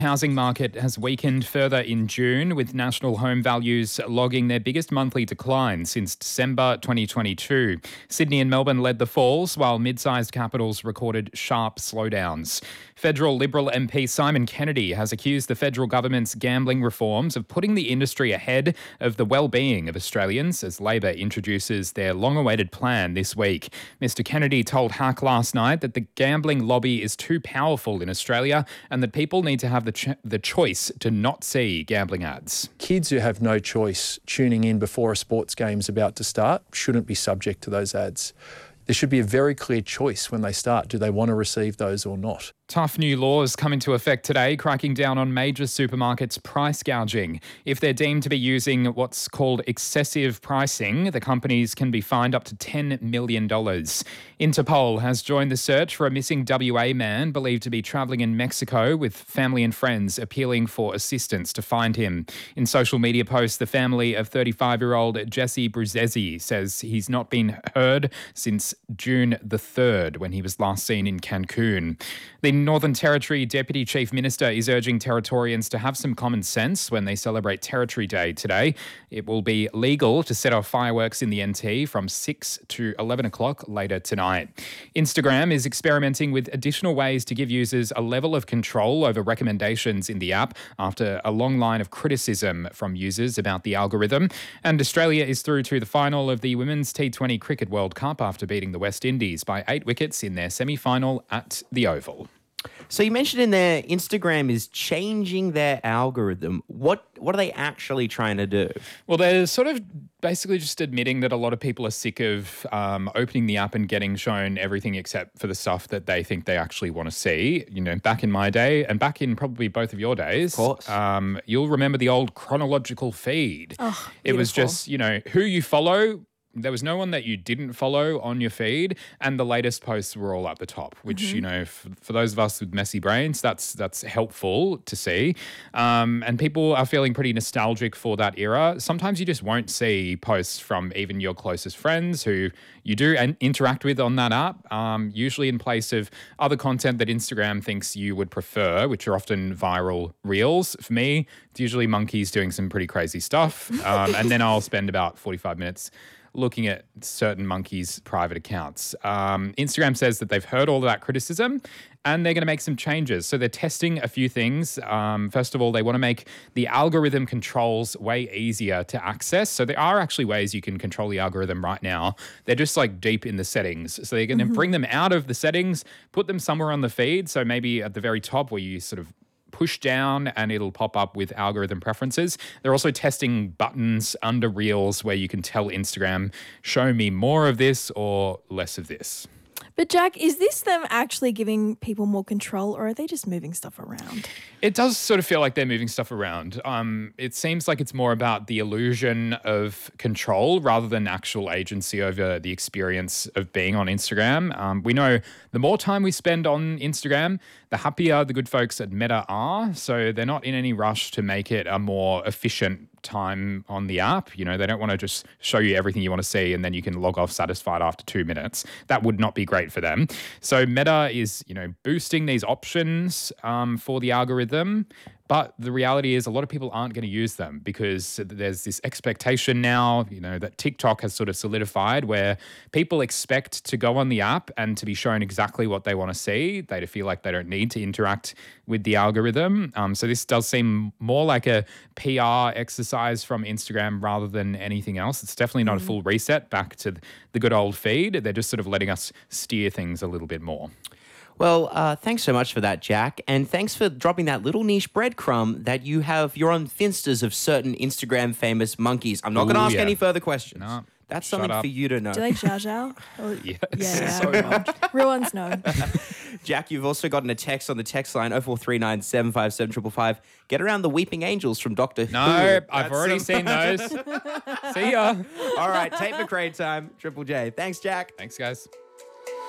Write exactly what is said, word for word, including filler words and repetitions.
Housing market has weakened further in June, with national home values logging their biggest monthly decline since December twenty twenty-two. Sydney and Melbourne led the falls, while mid-sized capitals recorded sharp slowdowns. Federal Liberal M P Simon Kennedy has accused the federal government's gambling reforms of putting the industry ahead of the well-being of Australians as Labor introduces their long-awaited plan this week. Mister Kennedy told Hack last night that the gambling lobby is too powerful in Australia and that people need to have the Ch- the choice to not see gambling ads. Kids who have no choice tuning in before a sports game's about to start shouldn't be subject to those ads. There should be a very clear choice when they start. Do they want to receive those or not? Tough new laws come into effect today, cracking down on major supermarkets' price gouging. If they're deemed to be using what's called excessive pricing, the companies can be fined up to ten million dollars. Interpol has joined the search for a missing W A man believed to be travelling in Mexico with family and friends appealing for assistance to find him. In social media posts, the family of thirty-five-year-old Jesse Bruzzese says he's not been heard since June the third, when he was last seen in Cancun. The Northern Territory Deputy Chief Minister is urging Territorians to have some common sense when they celebrate Territory Day today. It will be legal to set off fireworks in the N T from six to eleven o'clock later tonight. Instagram is experimenting with additional ways to give users a level of control over recommendations in the app after a long line of criticism from users about the algorithm. And Australia is through to the final of the Women's T twenty Cricket World Cup after beating the West Indies by eight wickets in their semi-final at the Oval. So you mentioned in there Instagram is changing their algorithm. What what are they actually trying to do? Well, they're sort of basically just admitting that a lot of people are sick of um, opening the app and getting shown everything except for the stuff that they think they actually want to see. You know, back in my day and back in probably both of your days, of course. Um, you'll remember the old chronological feed. Oh, it was just, you know, who you follow. There was no one that you didn't follow on your feed, and the latest posts were all at the top, which, mm-hmm. you know, f- for those of us with messy brains, that's that's helpful to see. Um, and people are feeling pretty nostalgic for that era. Sometimes you just won't see posts from even your closest friends who you do and interact with on that app, um, usually in place of other content that Instagram thinks you would prefer, which are often viral reels. For me, it's usually monkeys doing some pretty crazy stuff, um, and then I'll spend about forty-five minutes looking at certain monkeys' private accounts. Um, Instagram says that they've heard all of that criticism and they're going to make some changes. So they're testing a few things. Um, first of all, they want to make the algorithm controls way easier to access. So there are actually ways you can control the algorithm right now. They're just like deep in the settings. So they're going to mm-hmm. bring them out of the settings, put them somewhere on the feed. So maybe at the very top where you sort of push down and it'll pop up with algorithm preferences. They're also testing buttons under Reels where you can tell Instagram, show me more of this or less of this. But Jack, is this them actually giving people more control, or are they just moving stuff around? It does sort of feel like they're moving stuff around. Um, it seems like it's more about the illusion of control rather than actual agency over the experience of being on Instagram. Um, we know the more time we spend on Instagram, the happier the good folks at Meta are. So they're not in any rush to make it a more efficient time on the app. You know, they don't want to just show you everything you want to see and then you can log off satisfied after two minutes. That would not be great for them. So Meta is, you know, boosting these options um, for the algorithm. But the reality is a lot of people aren't going to use them because there's this expectation now, you know, that TikTok has sort of solidified where people expect to go on the app and to be shown exactly what they want to see. They feel like they don't need to interact with the algorithm. Um, so this does seem more like a P R exercise from Instagram rather than anything else. It's definitely not mm. a full reset back to the good old feed. They're just sort of letting us steer things a little bit more. Well, uh, thanks so much for that, Jack. And thanks for dropping that little niche breadcrumb that you have your own finstas of certain Instagram famous monkeys. I'm not going to ask yeah. any further questions. No, That's something up. for you to know. Do they Zhao Zhao? Or, yes. Yeah, yeah. So real, real ones know. Jack, you've also gotten a text on the text line oh four three nine, seven five seven, five five five. Get around the Weeping Angels from Doctor Who. No, That's I've already some... seen those. See ya. All right, Tate McRae time, Triple J. Thanks, Jack. Thanks, guys.